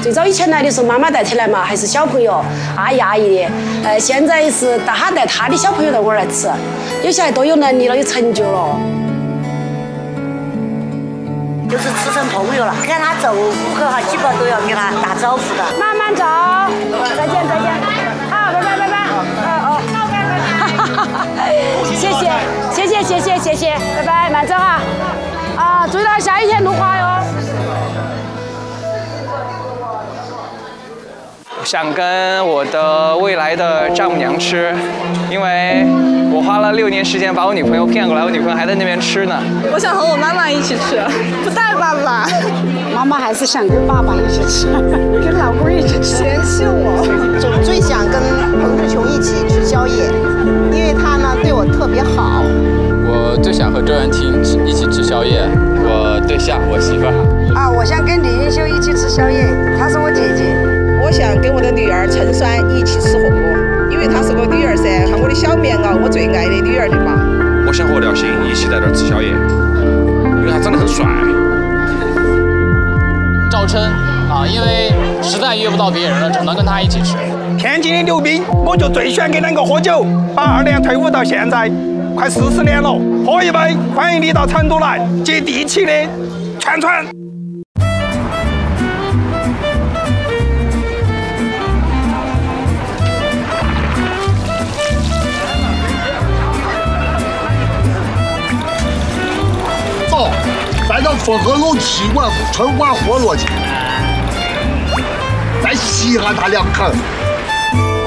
最早以前来的时候，妈妈带起来嘛，还是小朋友阿姨阿姨的。现在是他带他的小朋友到我这儿来吃，有些还多有能力了，有成就了。 就是吃成朋友了，看他走，顾客哈基本都要给他打招呼的。 慢慢走，再见再见，好，拜拜拜拜，谢谢谢谢谢谢谢谢，拜拜，慢走哈，啊，注意到下雨天路滑哟。 想跟我的未来的丈母娘吃，因为我花了6年时间把我女朋友骗过来，我女朋友还在那边吃呢。 我想和我妈妈一起吃，不带爸爸。 妈妈还是想跟爸爸一起吃，跟老公一起吃。 嫌弃我。 我最想跟彭志琼一起吃宵夜，因为他呢对我特别好。 我最想和周扬青一起吃宵夜，我对象，我媳妇儿。 啊，我想跟李云秀一起吃宵夜，她是我姐姐。 我想跟我的女儿陈酸一起吃火锅，因为她是我女儿噻，和我的小棉袄，我最爱的女儿的嘛。 我想和廖星一起在这儿吃宵夜，因为他长得很帅。 赵琛啊，因为实在约不到别人了，只能跟他一起吃。 天津的溜冰，我就最喜欢跟2个喝酒，82年退伍到现在，快40年了，喝一杯，欢迎你到成都来，接地气的串串。 咱到汾河路7馆春晚喝落去，再稀罕他2口。